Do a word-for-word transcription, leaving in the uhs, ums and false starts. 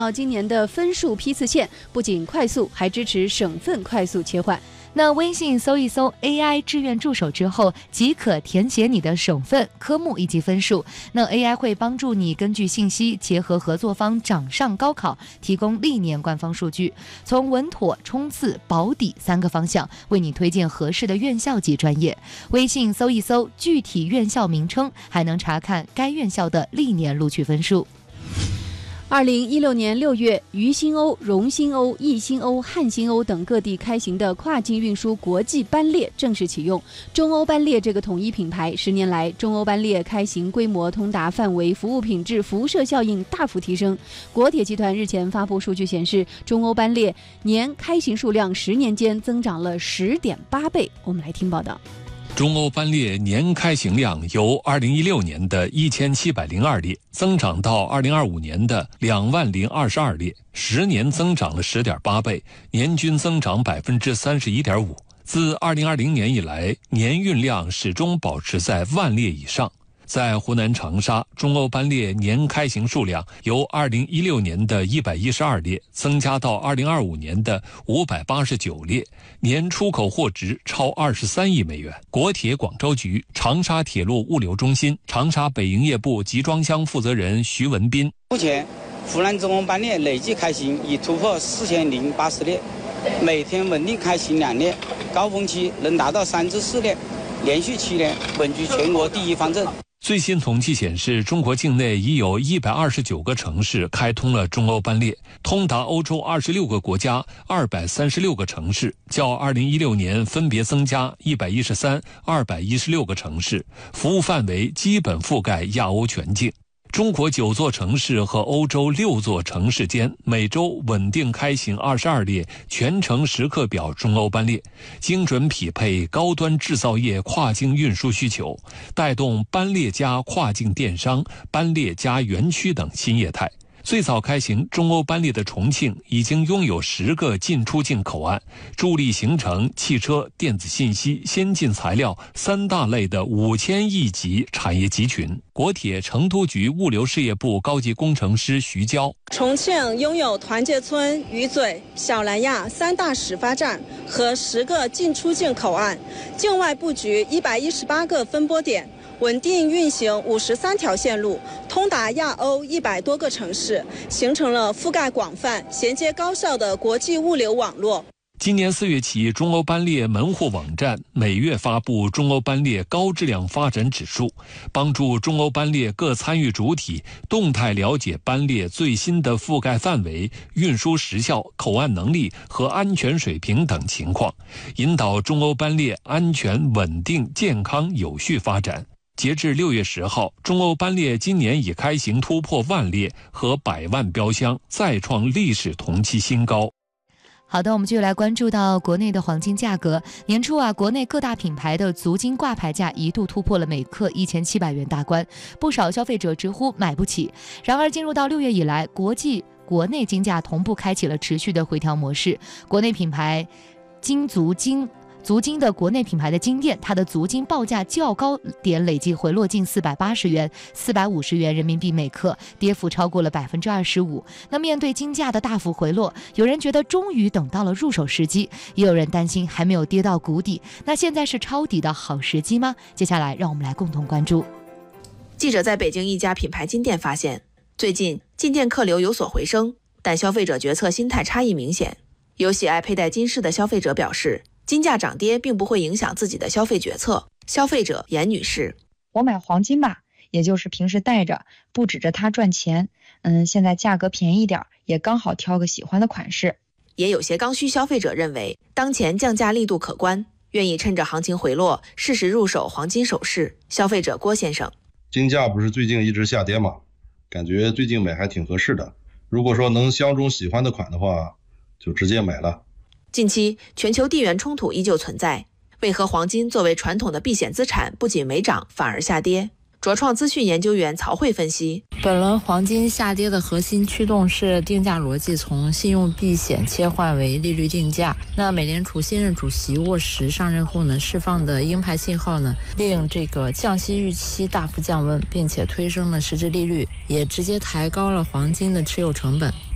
今年的分数批次线不仅快速，还支持省份快速切换。 那微信搜一搜 A I 志愿助手之后，即可填写你的省份、科目以及分数。那 A I 会帮助你根据信息，结合合作方掌上高考，提供历年官方数据，从稳妥、冲刺、保底三个方向，为你推荐合适的院校及专业。微信搜一搜具体院校名称，还能查看该院校的历年录取分数。 二零一六年六月，渝新欧、蓉新欧、易新欧、汉新欧等各地开行的跨境运输国际班列正式启用。中欧班列这个统一品牌，十年来中欧班列开行规模、通达范围、服务品质、辐射效应大幅提升。国铁集团日前发布数据显示，中欧班列年开行数量十年间增长了十点八倍。我们来听报道。 中欧班列年开行量由二零一六年的一千七百零二列增长到二零二五年的两万零二十二列，十年增长了十点八倍，年均增长百分之三十一点五。自二零二零年以来，年运量始终保持在万列以上。在湖南长沙，中欧班列年开行数量由二零一六年的一百一十二列增加到二零二五年的五百八十九列，年出口货值超二十三亿美元。国铁广州局、长沙铁路物流中心、长沙北营业部集装箱负责人徐文斌： 目前，湖南中欧班列累计开行已突破四千零八十列，每天稳定开行两列，高峰期能达到三至四列，连续七年稳居全国第一方阵。 最新统计显示，中国境内已有一百二十九个城市开通了中欧班列，通达欧洲二十六个国家二百三十六个城市，较二零一六年分别增加一百一十三、二百一十六个城市，服务范围基本覆盖亚欧全境。中国九座城市和欧洲六座城市间每周稳定开行二十二列全程时刻表中欧班列，精准匹配高端制造业跨境运输需求，带动班列加跨境电商、班列加园区等新业态。最早开行中欧班列的重庆已经拥有十个进出境口岸，助力形成汽车、电子信息、先进材料三大类的五千亿级产业集群。国铁成都局物流事业部高级工程师徐娇： 重庆拥有团结村、鱼嘴、小南亚三大始发站和十个进出境口岸，境外布局一百一十八个分拨点，稳定运行五十三条线路，通达亚欧一百多个城市，形成了覆盖广泛、衔接高效的国际物流网络。 今年四月起，中欧班列门户网站每月发布中欧班列高质量发展指数，帮助中欧班列各参与主体动态了解班列最新的覆盖范围、运输时效、口岸能力和安全水平等情况，引导中欧班列安全、稳定、健康、有序发展。截至六月十号，中欧班列今年已开行突破万列和百万标箱，再创历史同期新高。 好的，我们继续来关注到国内的黄金价格。年初啊，国内各大品牌的足金挂牌价一度突破了每克一千七百元大关，不少消费者直呼买不起。然而，进入到六月以来，国际、国内金价同步开启了持续的回调模式。国内品牌金足金。足金的国内品牌的金店，它的足金报价较高点累计回落近四百八十元、四百五十元人民币每克，跌幅超过了百分之二十五。那面对金价的大幅回落，有人觉得终于等到了入手时机，也有人担心还没有跌到谷底。那现在是抄底的好时机吗？接下来让我们来共同关注。 记者在北京一家品牌金店发现，最近进店客流有所回升，但消费者决策心态差异明显。有喜爱佩戴金饰的消费者表示，金价涨跌并不会影响自己的消费决策。消费者严女士： 我买黄金吧，也就是平时戴着，不指着它赚钱。嗯，现在价格便宜点，也刚好挑个喜欢的款式。 也有些刚需消费者认为，当前降价力度可观，愿意趁着行情回落，适时入手黄金首饰。消费者郭先生： 金价不是最近一直下跌吗？感觉最近买还挺合适的。如果说能相中喜欢的款的话，就直接买了。 近期全球地缘冲突依旧存在，为何黄金作为传统的避险资产不仅没涨反而下跌？卓创资讯研究员曹慧分析， 本轮黄金下跌的核心驱动是定价逻辑从信用避险切换为利率定价。那美联储新任主席沃什上任后呢，释放的鹰派信号呢，令这个降息预期大幅降温，并且推升了实质利率，也直接抬高了黄金的持有成本。